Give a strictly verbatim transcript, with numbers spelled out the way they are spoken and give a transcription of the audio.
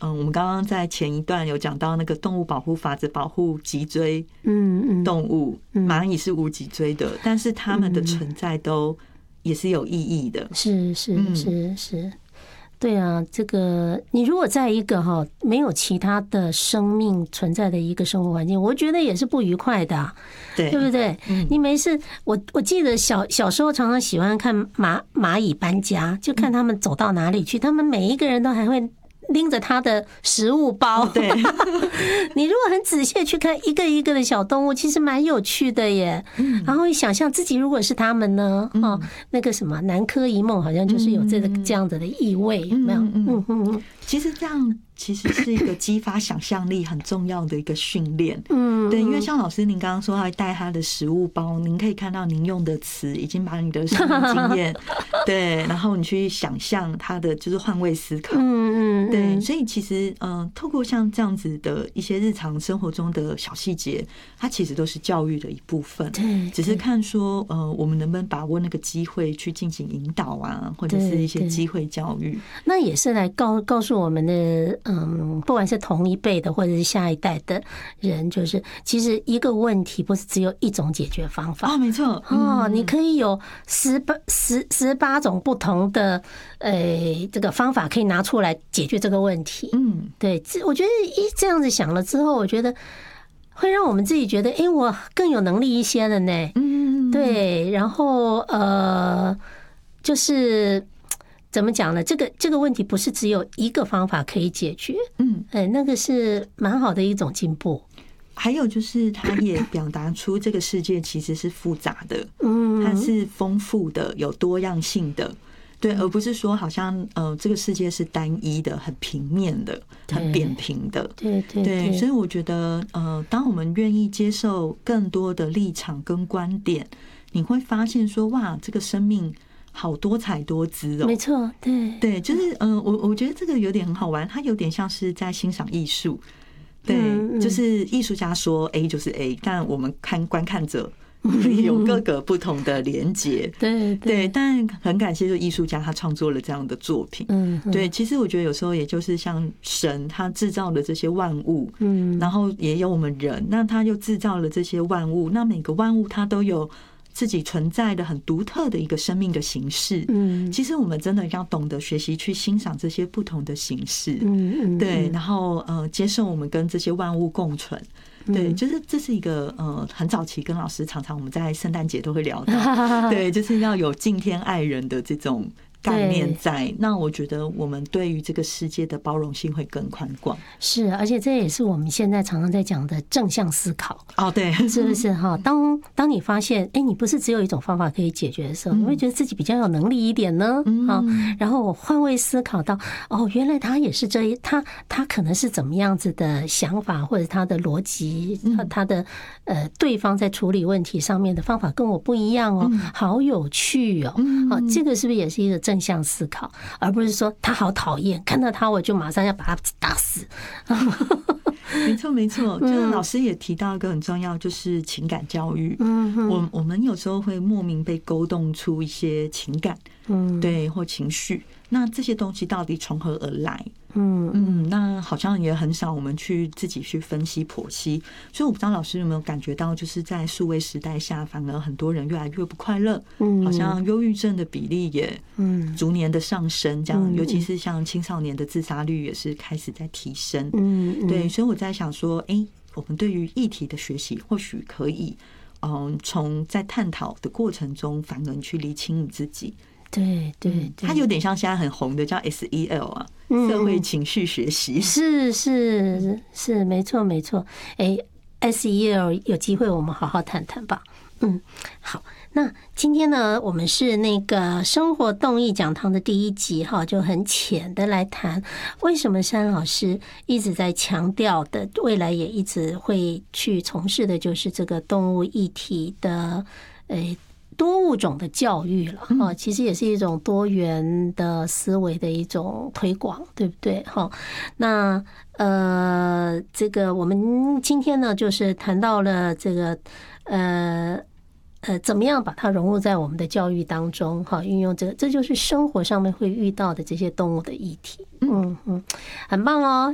嗯，我们刚刚在前一段有讲到那个动物保护法只保护脊椎动物，蚂蚁是无脊椎的，但是它们的存在都也是有意义的。 是是是是。对啊，这个你如果在一个哈没有其他的生命存在的一个生活环境，我觉得也是不愉快的，对对不对？你没事，我我记得小小时候常常喜欢看蚂蚂蚁搬家，就看他们走到哪里去，他们每一个人都还会拎着他的食物包。对，你如果很仔细去看一个一个的小动物，其实蛮有趣的耶。然后想象自己如果是他们呢，哦，那个什么南柯一梦好像就是有这个这样子的意味，有没有？嗯嗯， 其实这样其实是一个激发想象力很重要的一个训练。嗯，对，因为像老师您刚刚说他会带他的食物包，您可以看到您用的词已经把你的生命经验，对，然后你去想象他的就是换位思考。嗯嗯，对，所以其实呃，透过像这样子的一些日常生活中的小细节，它其实都是教育的一部分。对，只是看说呃，我们能不能把握那个机会去进行引导啊，或者是一些机会教育。 那也是来告告诉我们的，嗯，不管是同一辈的或者是下一代的人，就是其实一个问题不是只有一种解决方法。 哦，没错。 哦，你可以有十八十十八种不同的呃这个方法可以拿出来解决这个问题。嗯，对，我觉得一这样子想了之后，我觉得会让我们自己觉得，哎，我更有能力一些了呢。嗯，对，然后呃，就是怎么讲呢？这个这个问题不是只有一个方法可以解决。嗯，哎，那个是蛮好的一种进步。 还有就是，他也表达出这个世界其实是复杂的，嗯，它是丰富的，有多样性的。对，而不是说好像呃，这个世界是单一的、很平面的、很扁平的。 对对对，所以我觉得呃，当我们愿意接受更多的立场跟观点，你会发现说，哇，这个生命好多彩多姿哦。 没错，对对， 就是呃，我我觉得这个有点很好玩，它有点像是在欣赏艺术。对，就是艺术家说 A 就是 A， 但我们看观看者有各个不同的连结。对对，但很感谢就艺术家他创作了这样的作品。嗯，对，其实我觉得有时候也就是像神他制造了这些万物，嗯，然后也有我们人，那他又制造了这些万物，那每个万物它都有自己存在的很独特的一个生命的形式。嗯，其实我们真的要懂得学习去欣赏这些不同的形式。嗯嗯，对，然后呃，接受我们跟这些万物共存。对，就是这是一个呃，很早期跟老师常常我们在圣诞节都会聊到，对，就是要有敬天爱人的这种概念在，那我觉得我们对于这个世界的包容性会更宽广。 是，而且这也是我们现在常常在讲的正向思考。 哦，对， 是不是哈？当当你发现，哎，你不是只有一种方法可以解决的时候，你会觉得自己比较有能力一点呢。啊，然后我换位思考到，哦，原来他也是这一，他他可能是怎么样子的想法，或者他的逻辑，他他的呃，对方在处理问题上面的方法跟我不一样哦，好有趣哦。好，这个是不是也是一个正正向思考，而不是说他好讨厌，看到他我就马上要把他打死。 没错没错，就是老师也提到一个很重要，就是情感教育。嗯，我我们有时候会莫名被勾动出一些情感，嗯，对，或情绪。那这些东西到底从何而来？嗯嗯，那好像也很少我们去自己去分析剖析。所以我不知道老师有没有感觉到，就是在数位时代下，反而很多人越来越不快乐，嗯，好像忧郁症的比例也嗯逐年的上升，这样，尤其是像青少年的自杀率也是开始在提升。嗯，对，所以我在想说，哎、欸，我们对于议题的学习，或许可以，嗯，从在探讨的过程中，反而去厘清你自己。 对对， 它有点像现在很红的叫 S E L 啊，社会情绪学习。 是是是，没错没错。哎 ，S E L 有机会我们好好谈谈吧。嗯，好。那今天呢，我们是那个生活动艺讲堂的第一集哈，就很浅的来谈为什么山老师一直在强调的，未来也一直会去从事的，就是这个动物议题的呃。多物种的教育了哈，其实也是一种多元的思维的一种推广，对不对哈？那呃，这个我们今天呢，就是谈到了这个呃呃，怎么样把它融入在我们的教育当中哈？运用这个，这就是生活上面会遇到的这些动物的议题。嗯嗯，很棒哦。